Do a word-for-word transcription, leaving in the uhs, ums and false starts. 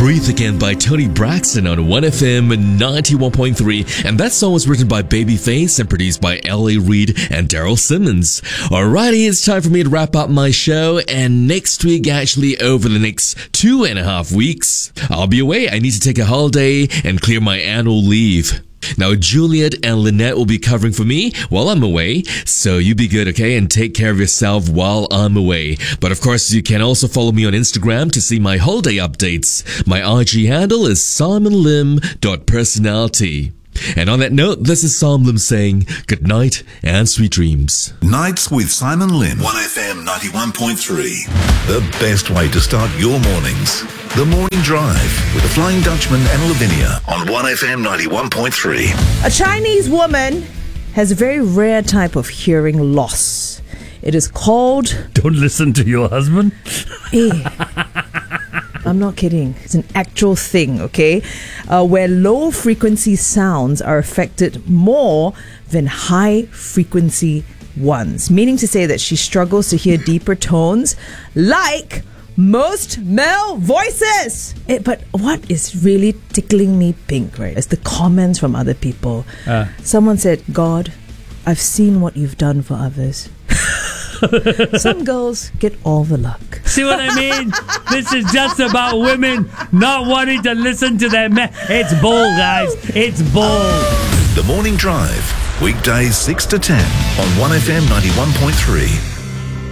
Breathe Again by Tony Braxton on one F M ninety-one point three. And that song was written by Babyface and produced by L A. Reid and Daryl Simmons. Alrighty, it's time for me to wrap up my show. And next week, actually over the next two and a half weeks, I'll be away. I need to take a holiday and clear my annual leave. Now, Juliet and Lynette will be covering for me while I'm away, so you be good, okay, and take care of yourself while I'm away. But of course, you can also follow me on Instagram to see my holiday updates. My I G handle is simon lim dot personality. And on that note, this is Sam Lim saying good night and sweet dreams. Nights with Simon Lim. one F M ninety-one point three. The best way to start your mornings. The Morning Drive with the Flying Dutchman and Lavinia on one F M ninety-one point three. A Chinese woman has a very rare type of hearing loss. It is called... Don't listen to your husband. Eh. I'm not kidding. It's an actual thing, okay? Uh, where low-frequency sounds are affected more than high-frequency ones. Meaning to say that she struggles to hear deeper tones like most male voices. It, but what is really tickling me pink, right, is the comments from other people. Uh. Someone said, God, I've seen what you've done for others. Some girls get all the luck. See what I mean? This is just about women not wanting to listen to their men. It's bull, guys. It's bull. The Morning Drive, weekdays six to ten on one F M ninety-one point three.